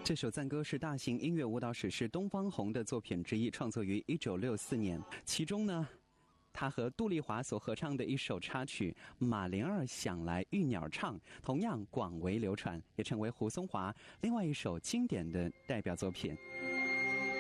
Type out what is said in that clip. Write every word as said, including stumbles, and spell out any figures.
这首赞歌是大型音乐舞蹈史诗东方红的作品之一，创作于一九六四年。其中呢，他和杜丽华所合唱的一首插曲《马铃儿响来玉鸟唱》同样广为流传，也成为胡松华另外一首经典的代表作品。